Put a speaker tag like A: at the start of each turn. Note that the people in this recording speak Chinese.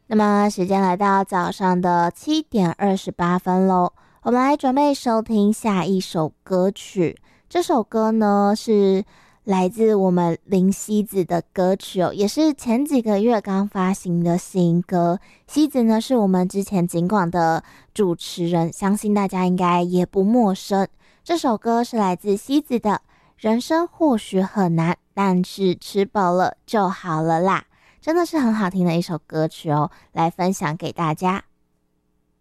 A: 那么时间来到早上的7:28咯，我们来准备收听下一首歌曲。这首歌呢是来自我们林夕子的歌曲哦，也是前几个月刚发行的新歌。夕子呢是我们之前警广的主持人，相信大家应该也不陌生。这首歌是来自夕子的人生或许很难，但是吃饱了就好了啦。真的是很好听的一首歌曲哦，来分享给大家。